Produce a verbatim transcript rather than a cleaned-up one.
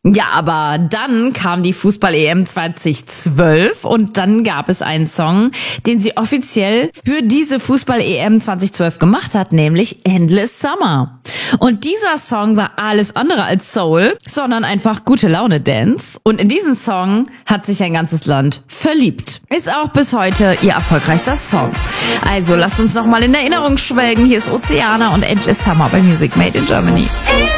Ja, aber dann kam die Fußball-E M zwanzig zwölf und dann gab es einen Song, den sie offiziell für diese Fußball-E M zwanzig zwölf gemacht hat, nämlich Endless Summer. Und dieser Song war alles andere als Soul, sondern einfach gute Laune Dance. Und in diesen Song hat sich ein ganzes Land verliebt. Ist auch bis heute ihr erfolgreichster Song. Also lasst uns nochmal in Erinnerung schwelgen. Hier ist Oceana und Endless Summer bei Music Made in Germany.